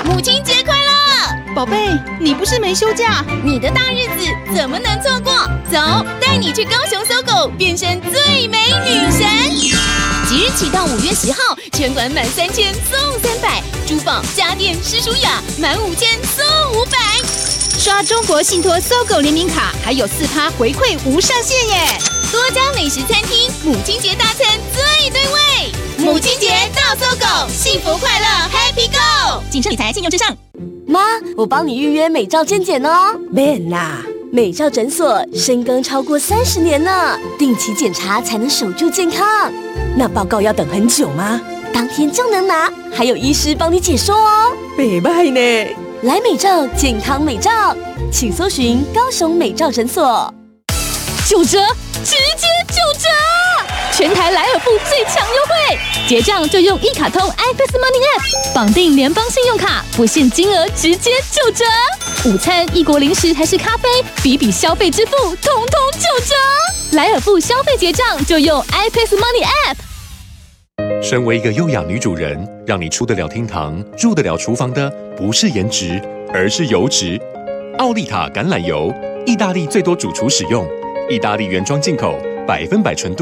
母亲节快乐！ 宝贝，你不是没休假？ 你的大日子怎么能错过？走，带你去高雄搜狗变身最美女神！即日起到5月10号，全馆满3000送300，珠宝、家电、湿舒雅满5000送500。 刷中国信托搜狗联名卡，还有4%回馈无上限耶！ 多家美食餐厅，母亲节大餐最对味。母亲节到搜狗，幸福快乐 Happy Go！ 谨慎理财，信用至上。 妈，我帮你预约美照健检哦。 免啦， 美照诊所深耕超过30年了，定期检查才能守住健康。 那报告要等很久吗？ 当天就能拿，还有医师帮你解说哦。 袂歹呢。 来美照健康美照，请搜寻高雄美照诊所。 9折，直接9折！全台莱尔富最强优惠，结账就用一卡通 iFast Money App， 绑定联邦信用卡，不限金额直接9折。午餐、异国零食还是咖啡，笔消费支付，统统9折。莱尔富消费结账就用 iFast Money App。 身为一个优雅女主人，让你出得了厅堂、入得了厨房的，不是颜值，而是油脂。奥利塔橄榄油，意大利最多主厨使用，意大利原装进口，100%纯度。